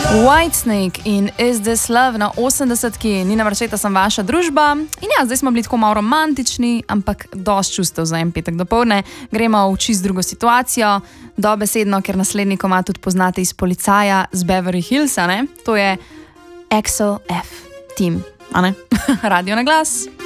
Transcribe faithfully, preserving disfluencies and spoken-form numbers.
Whitesnake in Is This Love na osemdesetki, Nina Marčeta sem vaša družba. In ja, zdaj smo bili tako malo romantični, ampak dosti čustev za en petek dopoldne. Gremo v čist drugo situacijo, dobesedno, ker naslednji komad tudi poznate iz Policaja z Beverly Hillsa, ne? To je Axel F. Team, a ne? Radio na glas.